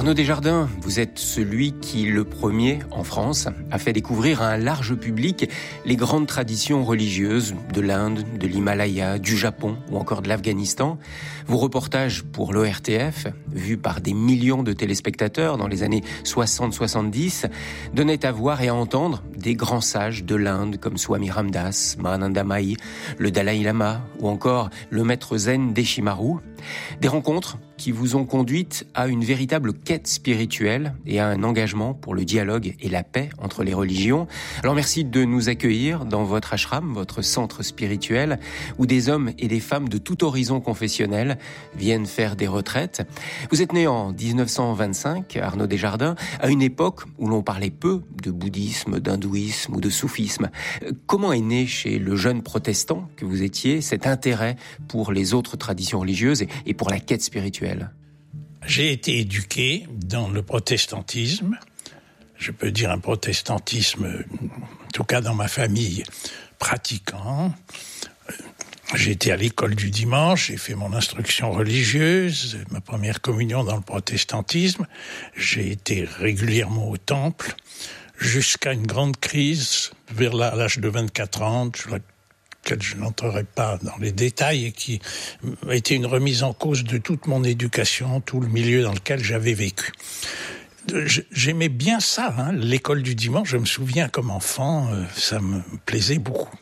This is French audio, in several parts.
Arnaud Desjardins, vous êtes celui qui, le premier en France, a fait découvrir à un large public les grandes traditions religieuses de l'Inde, de l'Himalaya, du Japon ou encore de l'Afghanistan. Vos reportages pour l'ORTF, vus par des millions de téléspectateurs dans les années 60-70, donnaient à voir et à entendre des grands sages de l'Inde comme Swami Ramdas, Mahananda Mahi, le Dalai Lama ou encore le maître zen Deshimaru. Des rencontres qui vous ont conduite à une véritable quête spirituelle et à un engagement pour le dialogue et la paix entre les religions. Alors merci de nous accueillir dans votre ashram, votre centre spirituel, où des hommes et des femmes de tout horizon confessionnel viennent faire des retraites. Vous êtes né en 1925, Arnaud Desjardins, à une époque où l'on parlait peu de bouddhisme, d'hindouisme ou de soufisme. Comment est né chez le jeune protestant que vous étiez cet intérêt pour les autres traditions religieuses et pour la quête spirituelle? J'ai été éduqué dans le protestantisme. Je peux dire un protestantisme, en tout cas dans ma famille, pratiquant. J'ai été à l'école du dimanche, j'ai fait mon instruction religieuse, ma première communion dans le protestantisme. J'ai été régulièrement au temple, jusqu'à une grande crise vers l'âge de 24 ans, que je n'entrerai pas dans les détails, et qui a été une remise en cause de toute mon éducation, tout le milieu dans lequel j'avais vécu. J'aimais bien ça, l'école du dimanche, je me souviens comme enfant, ça me plaisait beaucoup.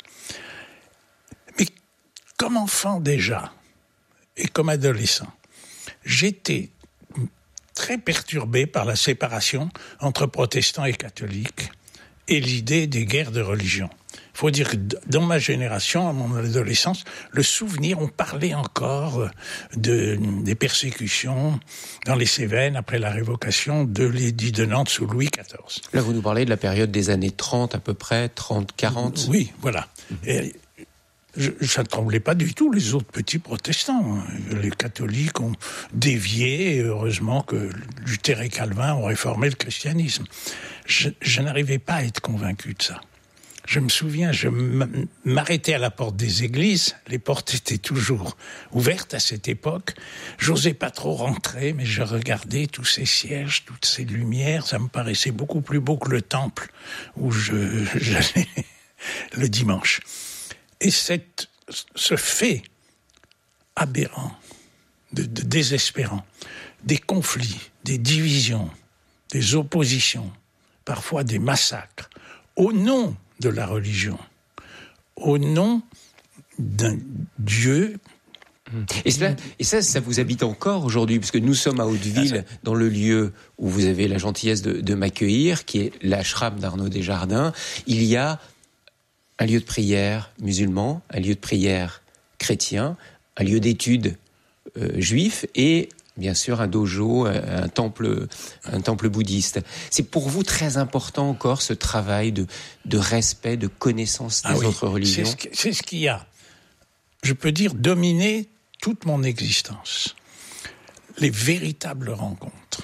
Mais comme enfant déjà, et comme adolescent, j'étais très perturbé par la séparation entre protestants et catholiques, et l'idée des guerres de religion. Il faut dire que dans ma génération, à mon adolescence, le souvenir, on parlait encore des persécutions dans les Cévennes après la révocation de l'édit de Nantes sous Louis XIV. Là, vous nous parlez de la période des années 30 à peu près, 30-40. Oui, voilà. Et ça ne tremblait pas du tout les autres petits protestants. Les catholiques ont dévié, et heureusement que Luther et Calvin ont réformé le christianisme. Je n'arrivais pas à être convaincu de ça. Je me souviens, je m'arrêtais à la porte des églises, les portes étaient toujours ouvertes à cette époque. J'osais pas trop rentrer, mais je regardais tous ces sièges, toutes ces lumières, ça me paraissait beaucoup plus beau que le temple où j'allais le dimanche. Et ce fait aberrant, de désespérant, des conflits, des divisions, des oppositions, parfois des massacres, au nom de la religion, au nom d'un Dieu. Et ça vous habite encore aujourd'hui, puisque nous sommes à Hauteville, dans le lieu où vous avez la gentillesse de m'accueillir, qui est l'ashram d'Arnaud Desjardins. Il y a un lieu de prière musulman, un lieu de prière chrétien, un lieu d'études juif et bien sûr un dojo, un temple bouddhiste. C'est pour vous très important encore ce travail de respect, de connaissance des autres religions. C'est ce qui a, je peux dire, dominé toute mon existence. Les véritables rencontres.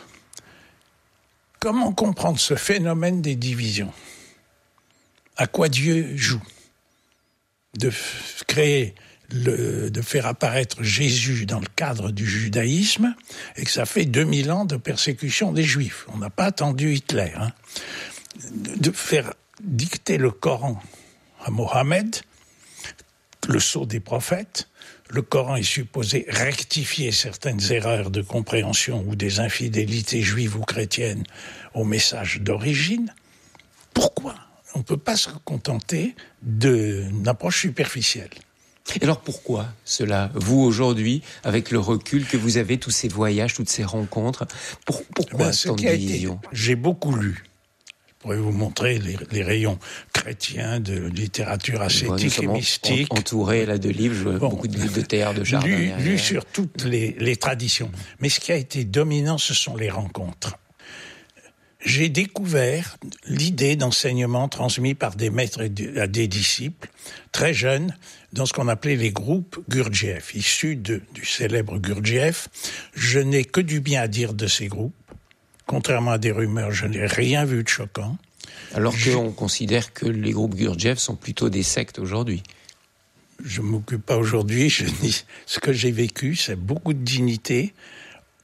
Comment comprendre ce phénomène des divisions ? À quoi Dieu joue ? De créer de faire apparaître Jésus dans le cadre du judaïsme, et que ça fait 2000 ans de persécution des Juifs. On n'a pas attendu Hitler. De faire dicter le Coran à Mohammed, le sceau des prophètes. Le Coran est supposé rectifier certaines erreurs de compréhension ou des infidélités juives ou chrétiennes au message d'origine. Pourquoi ? On ne peut pas se contenter d'une approche superficielle. Et alors pourquoi cela ? Vous aujourd'hui, avec le recul que vous avez, tous ces voyages, toutes ces rencontres, pourquoi tant de divisions ? J'ai beaucoup lu. Je pourrais vous montrer les rayons chrétiens de littérature ascétique et mystique. Entouré là de livres, beaucoup de livres de théâtre, de jardin. Lu sur toutes les traditions. Mais ce qui a été dominant, ce sont les rencontres. J'ai découvert l'idée d'enseignement transmis par des maîtres à des disciples, très jeunes, dans ce qu'on appelait les groupes Gurdjieff, issus du célèbre Gurdjieff. Je n'ai que du bien à dire de ces groupes. Contrairement à des rumeurs, je n'ai rien vu de choquant. Alors qu'on considère que les groupes Gurdjieff sont plutôt des sectes aujourd'hui. Je ne m'occupe pas aujourd'hui, ce que j'ai vécu, c'est beaucoup de dignité.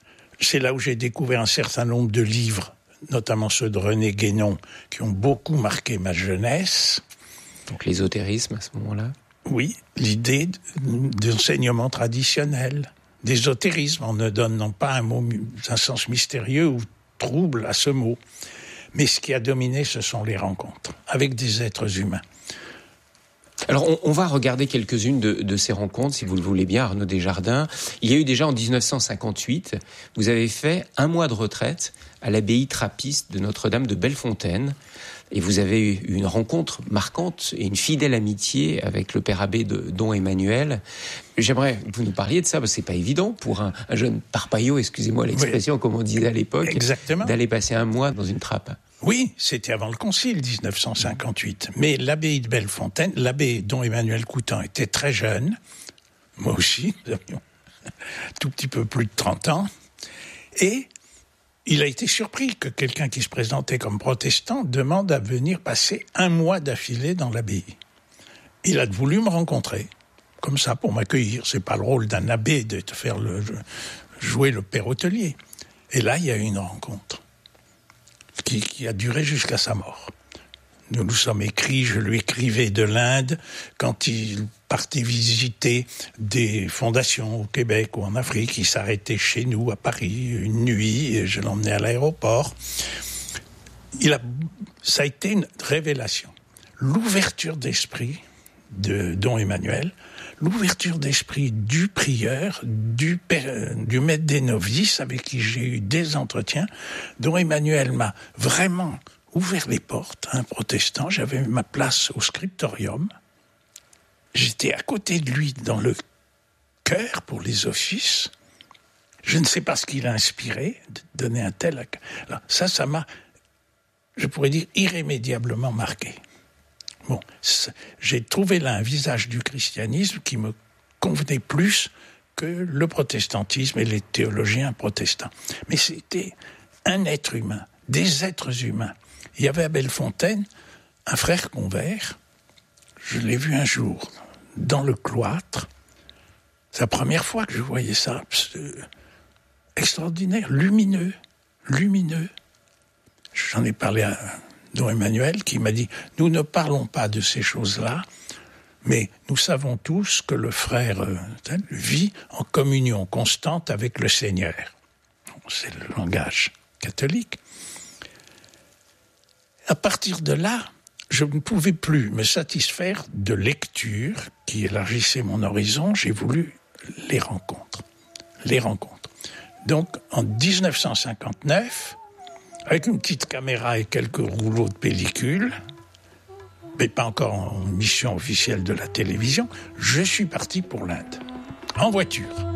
c'est là où j'ai découvert un certain nombre de livres, notamment ceux de René Guénon, qui ont beaucoup marqué ma jeunesse. Donc l'ésotérisme à ce moment-là. Oui, l'idée d'enseignement traditionnel, d'ésotérisme. On ne donne non pas un sens mystérieux ou trouble à ce mot. Mais ce qui a dominé, ce sont les rencontres avec des êtres humains. Alors, on va regarder quelques-unes de ces rencontres, si vous le voulez bien, Arnaud Desjardins. Il y a eu déjà en 1958, vous avez fait 1 mois de retraite à l'abbaye trappiste de Notre-Dame de Bellefontaine. Et vous avez eu une rencontre marquante et une fidèle amitié avec le père abbé de Don Emmanuel. J'aimerais que vous nous parliez de ça, parce que c'est pas évident pour un jeune parpaillot, excusez-moi l'expression, comme on disait à l'époque, exactement, d'aller passer 1 mois dans une trappe. Oui, c'était avant le Concile 1958. Mais l'abbaye de Bellefontaine, l'abbé Don Emmanuel Coutan était très jeune. Moi aussi, nous avions tout petit peu plus de 30 ans. Et il a été surpris que quelqu'un qui se présentait comme protestant demande à venir passer 1 mois d'affilée dans l'abbaye. Il a voulu me rencontrer, comme ça, pour m'accueillir. C'est pas le rôle d'un abbé de te faire jouer le père hôtelier. Et là, il y a eu une rencontre qui a duré jusqu'à sa mort. Nous nous sommes écrits, je lui écrivais de l'Inde quand il partait visiter des fondations au Québec ou en Afrique. Il s'arrêtait chez nous à Paris une nuit et je l'emmenais à l'aéroport. Ça a été une révélation. L'ouverture d'esprit de Don Emmanuel, l'ouverture d'esprit du prieur, du maître des novices avec qui j'ai eu des entretiens. Don Emmanuel m'a vraiment ouvert les portes à un protestant. J'avais ma place au scriptorium. J'étais à côté de lui dans le chœur pour les offices. Je ne sais pas ce qu'il a inspiré de donner un tel... Alors, ça m'a, je pourrais dire, irrémédiablement marqué. Bon, j'ai trouvé là un visage du christianisme qui me convenait plus que le protestantisme et les théologiens protestants. Mais c'était un être humain, des êtres humains. Il y avait à Bellefontaine un frère convers, je l'ai vu un jour dans le cloître. C'est la première fois que je voyais ça, extraordinaire, lumineux. J'en ai parlé à Don Emmanuel qui m'a dit « Nous ne parlons pas de ces choses-là, mais nous savons tous que le frère vit en communion constante avec le Seigneur. » C'est le langage catholique. À partir de là, je ne pouvais plus me satisfaire de lectures qui élargissaient mon horizon. J'ai voulu les rencontres. Donc, en 1959, avec une petite caméra et quelques rouleaux de pellicule, mais pas encore en mission officielle de la télévision, je suis parti pour l'Inde, en voiture.